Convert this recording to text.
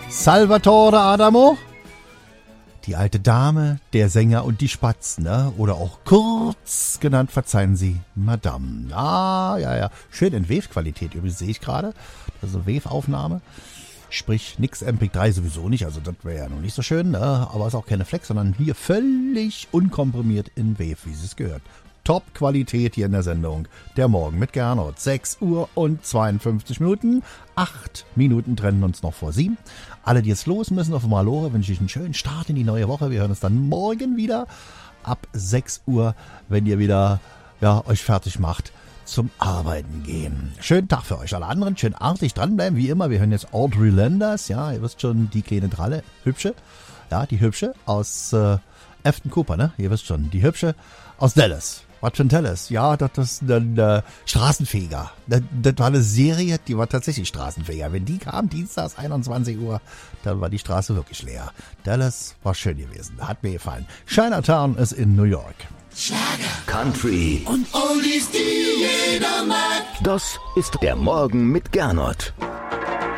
Salvatore Adamo, die alte Dame, der Sänger und die Spatzen, ne? Oder auch kurz genannt, verzeihen Sie, Madame. Ah, ja. Schön in Wave-Qualität übrigens, sehe ich gerade. Das ist eine Wave-Aufnahme. Sprich, nix MP3 sowieso nicht, also das wäre ja noch nicht so schön, ne? Aber ist auch keine Flex, sondern hier völlig unkomprimiert in Wave, wie es gehört. Top-Qualität hier in der Sendung. Der Morgen mit Gernot. 6 Uhr und 52 Minuten. 8 Minuten trennen uns noch vor 7. Alle, die jetzt los müssen auf Malore, wünsche ich einen schönen Start in die neue Woche. Wir hören uns dann morgen wieder ab 6 Uhr, wenn ihr wieder euch fertig macht zum Arbeiten gehen. Schönen Tag für euch. Alle anderen schön artig dranbleiben, wie immer. Wir hören jetzt Audrey Landers. Ja, ihr wisst schon, die kleine Dralle. Hübsche. Ja, die Hübsche aus Afton Cooper, ne? Ihr wisst schon, die Hübsche aus Dallas. Was für ein Dallas? Ja, das ist ein Straßenfeger. Das war eine Serie, die war tatsächlich Straßenfeger. Wenn die kam, dienstags 21 Uhr, dann war die Straße wirklich leer. Dallas war schön gewesen. Hat mir gefallen. Chinatown ist in New York. Schlager, Country und Oldies, die jeder mag. Das ist der Morgen mit Gernot.